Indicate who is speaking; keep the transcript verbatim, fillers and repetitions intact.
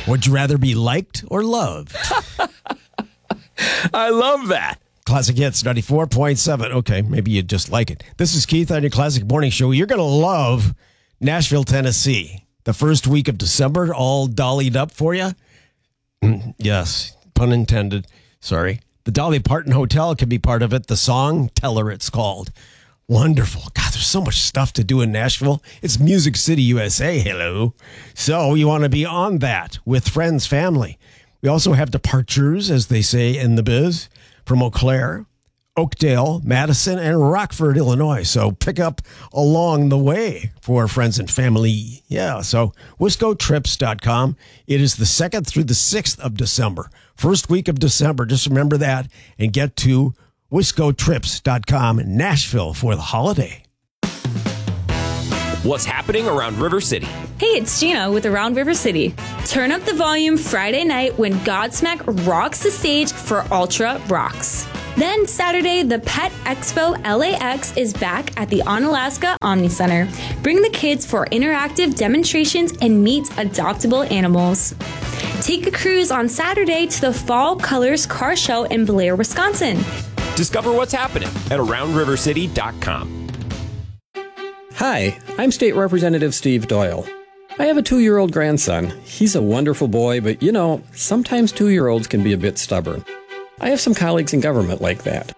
Speaker 1: Would you rather be liked or loved?
Speaker 2: I love that.
Speaker 1: Classic Hits ninety-four point seven. Okay, maybe you just like it. This is Keith on your Classic Morning Show. You're going to love Nashville, Tennessee. The first week of December, all dollied up for you. Mm, yes, pun intended. Sorry. The Dolly Parton Hotel can be part of it. The Song Teller, it's called. Wonderful. God, there's so much stuff to do in Nashville. It's Music City, U S A. Hello. So you want to be on that with friends, family. We also have departures, as they say in the biz, from Eau Claire, Oakdale, Madison, and Rockford, Illinois. So pick up along the way for friends and family. Yeah, so wisco trips dot com. It is the second through the sixth of December. First week of December. Just remember that and get to wisco trips dot com in Nashville for the holiday.
Speaker 2: What's happening around River City?
Speaker 3: Hey, it's Gina with Around River City. Turn up the volume Friday night when Godsmack rocks the stage for Ultra Rocks. Then Saturday, the Pet Expo L A X is back at the Onalaska Omni Center. Bring the kids for interactive demonstrations and meet adoptable animals. Take a cruise on Saturday to the Fall Colors Car Show in Blair, Wisconsin.
Speaker 2: Discover what's happening at around river city dot com.
Speaker 4: Hi, I'm State Representative Steve Doyle. I have a two-year-old grandson. He's a wonderful boy, but you know, sometimes two-year-olds can be a bit stubborn. I have some colleagues in government like that.